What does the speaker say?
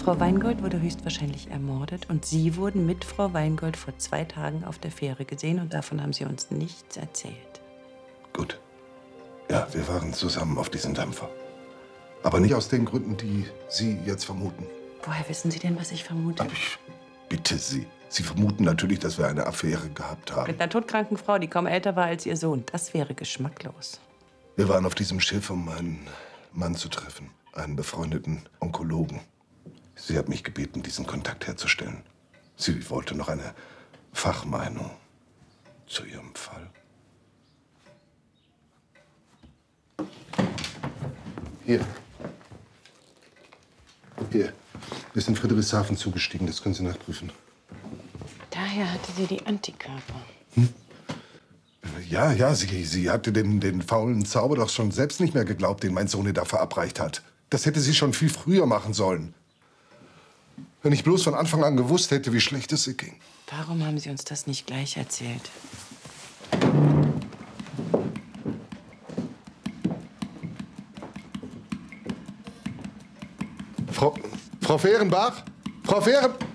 Frau Weingold wurde höchstwahrscheinlich ermordet und Sie wurden mit Frau Weingold vor 2 Tagen auf der Fähre gesehen und davon haben Sie uns nichts erzählt. Gut. Ja, wir waren zusammen auf diesem Dampfer. Aber nicht aus den Gründen, die Sie jetzt vermuten. Woher wissen Sie denn, was ich vermute? Aber ich bitte Sie. Sie vermuten natürlich, dass wir eine Affäre gehabt haben. Mit einer todkranken Frau, die kaum älter war als Ihr Sohn. Das wäre geschmacklos. Wir waren auf diesem Schiff, um einen Mann zu treffen. Einen befreundeten Onkologen. Sie hat mich gebeten, diesen Kontakt herzustellen. Sie wollte noch eine Fachmeinung zu ihrem Fall. Hier. Hier. Wir sind Friedrichshafen zugestiegen. Das können Sie nachprüfen. Daher hatte sie die Antikörper. Ja, sie hatte den faulen Zauber doch schon selbst nicht mehr geglaubt, den mein Sohn ihr da verabreicht hat. Das hätte sie schon viel früher machen sollen. Wenn ich bloß von Anfang an gewusst hätte, wie schlecht es ihr ging. Warum haben Sie uns das nicht gleich erzählt? Frau Fehrenbach? Frau Fehrenbach?